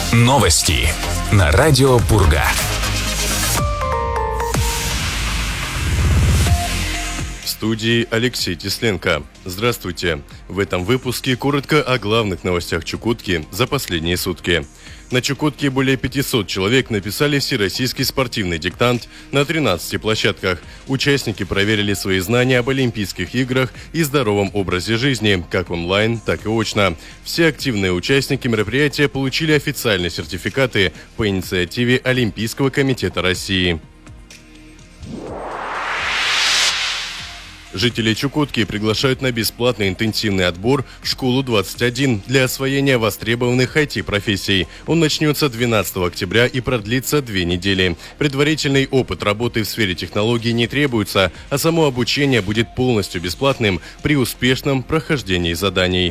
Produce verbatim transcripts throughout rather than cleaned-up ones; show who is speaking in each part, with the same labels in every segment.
Speaker 1: Новости на радио Пурга.
Speaker 2: В студии Алексей Тесленко. Здравствуйте. В этом выпуске коротко о главных новостях Чукотки за последние сутки. На Чукотке более пятисот человек написали всероссийский спортивный диктант на тринадцати площадках. Участники проверили свои знания об Олимпийских играх и здоровом образе жизни, как онлайн, так и очно. Все активные участники мероприятия получили официальные сертификаты по инициативе Олимпийского комитета России. Жители Чукотки приглашают на бесплатный интенсивный отбор в школу двадцать один для освоения востребованных ай ти-профессий. Он начнется двенадцатого октября и продлится две недели. Предварительный опыт работы в сфере технологий не требуется, а само обучение будет полностью бесплатным при успешном прохождении заданий.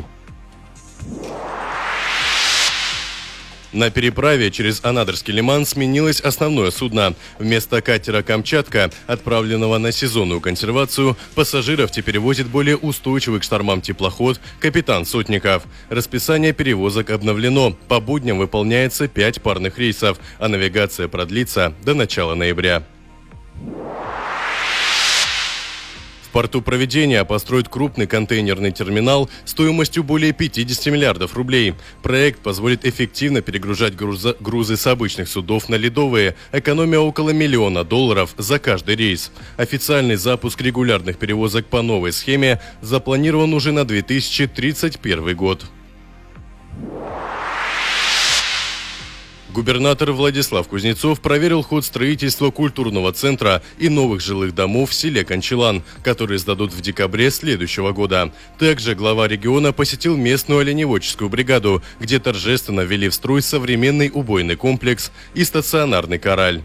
Speaker 2: На переправе через Анадырский лиман сменилось основное судно. Вместо катера «Камчатка», отправленного на сезонную консервацию, пассажиров теперь возит более устойчивый к штормам теплоход «Капитан Сотников». Расписание перевозок обновлено. По будням выполняется пять парных рейсов, а навигация продлится до начала ноября. В порту Провидения построят крупный контейнерный терминал стоимостью более пятидесяти миллиардов рублей. Проект позволит эффективно перегружать груза, грузы с обычных судов на ледовые, экономя около миллиона долларов за каждый рейс. Официальный запуск регулярных перевозок по новой схеме запланирован уже на две тысячи тридцать первый год. Губернатор Владислав Кузнецов проверил ход строительства культурного центра и новых жилых домов в селе Кончелан, которые сдадут в декабре следующего года. Также глава региона посетил местную оленеводческую бригаду, где торжественно ввели в строй современный убойный комплекс и стационарный кораль.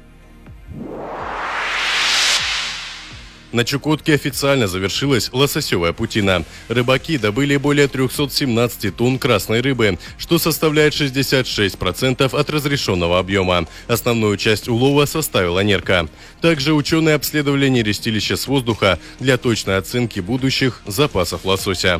Speaker 2: На Чукотке официально завершилась лососевая путина. Рыбаки добыли более триста семнадцать тонн красной рыбы, что составляет шестьдесят шесть процентов от разрешенного объема. Основную часть улова составила нерка. Также ученые обследовали нерестилище с воздуха для точной оценки будущих запасов лосося.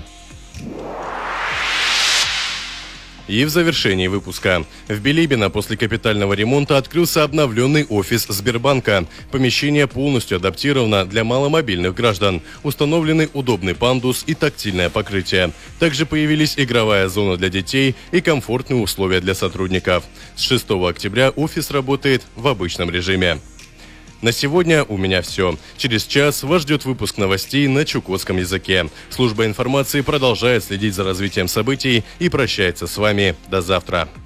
Speaker 2: И в завершении выпуска. В Билибино после капитального ремонта открылся обновленный офис Сбербанка. Помещение полностью адаптировано для маломобильных граждан. Установлены удобный пандус и тактильное покрытие. Также появились игровая зона для детей и комфортные условия для сотрудников. С шестого октября офис работает в обычном режиме. На сегодня у меня все. Через час вас ждет выпуск новостей на чукотском языке. Служба информации продолжает следить за развитием событий и прощается с вами до завтра.